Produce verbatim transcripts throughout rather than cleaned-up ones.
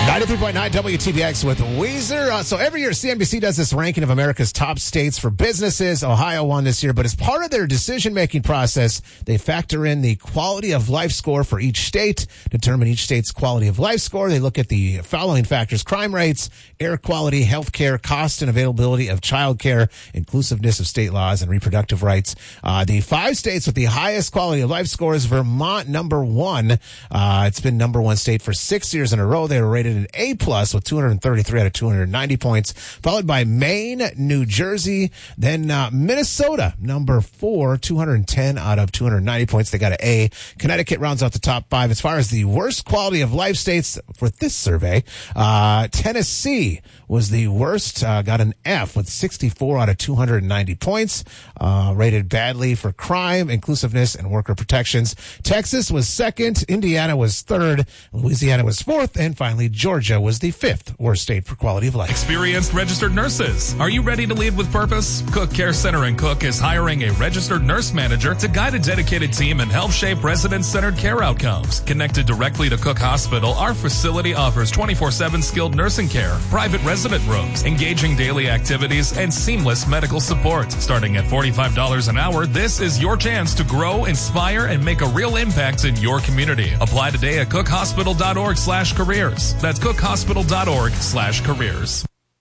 ninety-three point nine W T B X with Weezer. Uh, so every year C N B C does this ranking of America's top states for businesses. Ohio won this year, but as part of their decision-making process, they factor in the quality of life score for each state, determine each state's quality of life score. They look at the following factors: crime rates, air quality, health care, cost and availability of child care, inclusiveness of state laws, and reproductive rights. Uh, the five states with the highest quality of life scores: Vermont, number one. Uh, it's been number one state for six years in a row. They were rated an A plus with two hundred thirty-three out of two hundred ninety points, followed by Maine, New Jersey, then uh, Minnesota, number four, two hundred ten out of two hundred ninety points. They got an A. Connecticut rounds out the top five. As far as the worst quality of life states for this survey, uh, Tennessee was the worst, uh, got an F with sixty-four out of two hundred ninety points, uh, rated badly for crime, inclusiveness, and worker protections. Texas was second, Indiana was third, Louisiana was fourth, and finally Georgia was the fifth worst state for quality of life. Experienced registered nurses. Are you ready to lead with purpose? Cook Care Center in Cook is hiring a registered nurse manager to guide a dedicated team and help shape resident-centered care outcomes. Connected directly to Cook Hospital, our facility offers twenty-four seven skilled nursing care, private resident rooms, engaging daily activities, and seamless medical support. Starting at forty-five dollars an hour, this is your chance to grow, inspire, and make a real impact in your community. Apply today at cookhospital.org slash careers. That's cookhospital.org slash careers.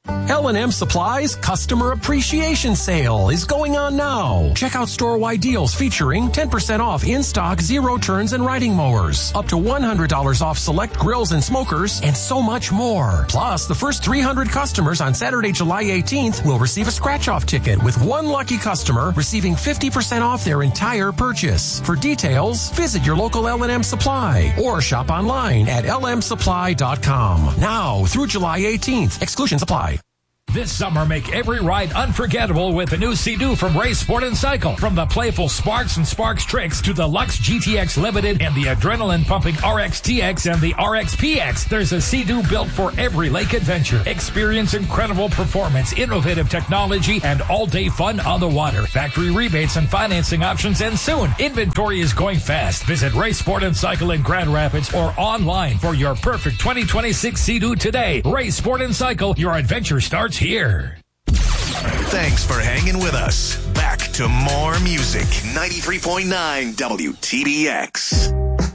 L and M Supply's Customer Appreciation Sale is going on now. Check out store-wide deals featuring ten percent off in-stock zero turns and riding mowers, up to one hundred dollars off select grills and smokers, and so much more. Plus, the first three hundred customers on Saturday, July eighteenth will receive a scratch-off ticket, with one lucky customer receiving fifty percent off their entire purchase. For details, visit your local L and M Supply or shop online at L M supply dot com. Now through July eighteenth. Exclusions apply. This summer, make every ride unforgettable with the new Sea-Doo from Ray Sport and Cycle. From the playful Sparks and Sparks Tricks to the Lux G T X Limited and the adrenaline-pumping R X T X and the R X P X, there's a Sea-Doo built for every lake adventure. Experience incredible performance, innovative technology, and all-day fun on the water. Factory rebates and financing options end soon. Inventory is going fast. Visit Ray Sport and Cycle in Grand Rapids or online for your perfect twenty twenty-six Sea-Doo today. Ray Sport and Cycle, your adventure starts here. Thanks for hanging with us. Back to more music. ninety-three point nine W T B X.